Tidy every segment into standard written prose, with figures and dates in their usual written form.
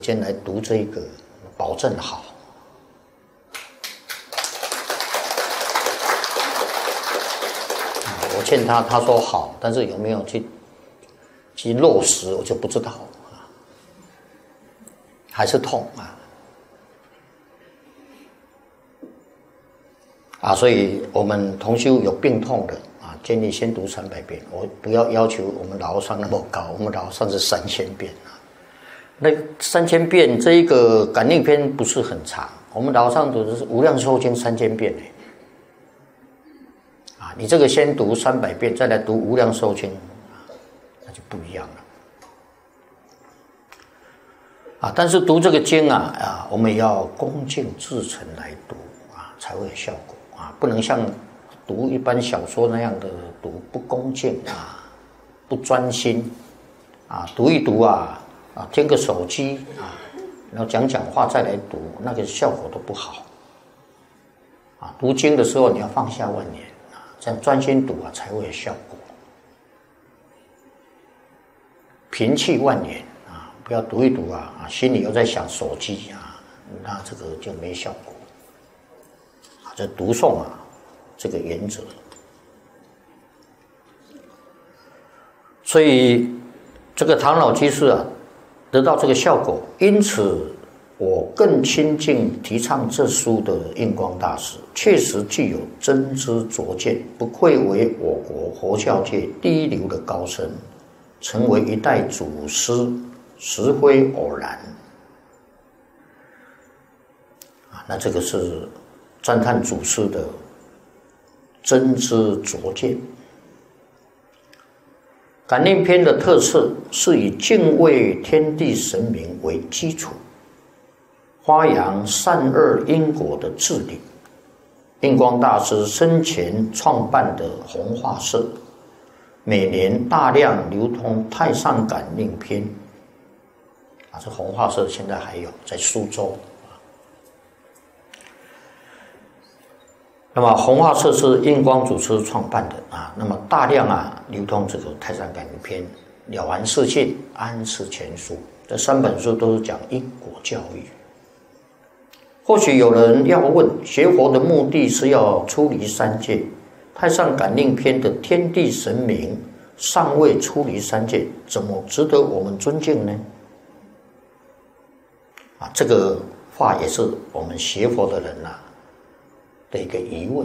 先来读这个，保证好。我劝他，他说好，但是有没有去落实，我就不知道啊，还是痛所以我们同修有病痛的建议先读300遍，我不要求我们老和尚那么高，我们老和尚是3000遍那3000遍这一个感应篇不是很长，我们老和尚读的是《无量寿经》3000遍你这个先读300遍，再来读《无量寿经》那就不一样了但是读这个经我们也要恭敬至诚来读才会有效果不能像读一般小说那样的读，不恭敬不专心读一读听个手机然后讲话再来读，那个效果都不好读经的时候你要放下万念这样专心读才会有效果。平气万年不要读一读心里又在想手机那这个就没效果。这读诵这个原则。所以这个唐老居士得到这个效果，因此我更亲近提倡这书的印光大师，确实具有真知灼见，不愧为我国佛教界第一流的高僧，成为一代祖师，实非偶然那这个是赞叹祖师的真知灼见。感应篇的特色是以敬畏天地神明为基础，发扬善恶因果的治理。印光大师生前创办的弘化社，每年大量流通太上感应篇这弘化社现在还有在苏州那么弘化社是印光祖师创办的那么大量流通这个太上感应篇、了凡四训、安世全书，这3本书都是讲因果教育。或许有人要问，学佛的目的是要出离三界，太上感应篇的天地神明尚未出离三界，怎么值得我们尊敬呢？这个话也是我们学佛的人的一个疑问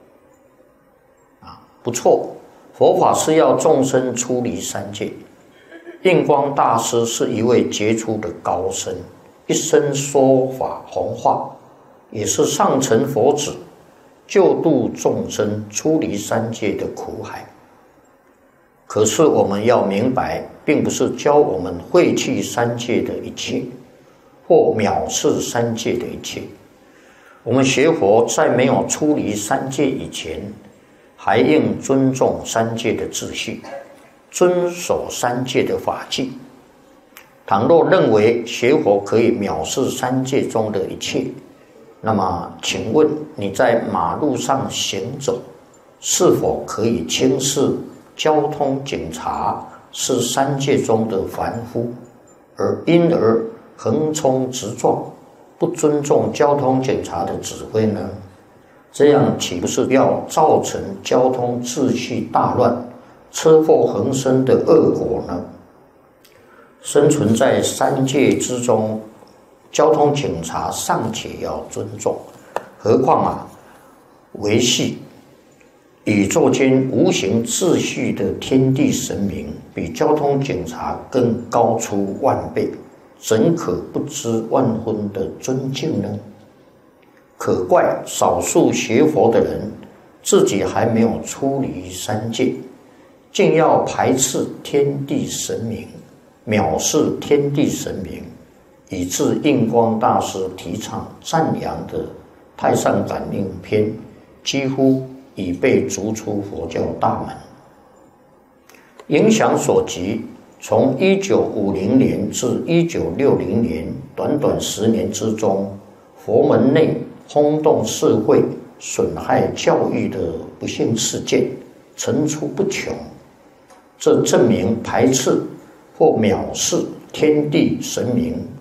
不错，佛法是要众生出离三界，印光大师是一位杰出的高僧，一生说法弘化，也是上乘佛子，救度众生出离三界的苦海。可是我们要明白，并不是教我们废弃三界的一切，或藐视三界的一切。我们学佛在没有出离三界以前，还应尊重三界的秩序，遵守三界的法纪。倘若认为学佛可以藐视三界中的一切，那么请问你在马路上行走，是否可以轻视交通警察是三界中的凡夫，因而横冲直撞，不尊重交通警察的指挥呢？这样岂不是要造成交通秩序大乱、车祸横生的恶果呢？生存在三界之中，交通警察尚且要尊重，何况维系宇宙间无形秩序的天地神明，比交通警察更高出万倍，怎可不知万分的尊敬呢？可怪少数学佛的人自己还没有出离三界，竟要排斥天地神明，藐视天地神明，以致印光大师提倡赞扬的太上感应篇几乎已被逐出佛教大门。影响所及，从1950年至1960年短短10年之中，佛门内轰动社会、损害教育的不幸事件层出不穷，这证明排斥或藐视天地神明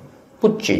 不仅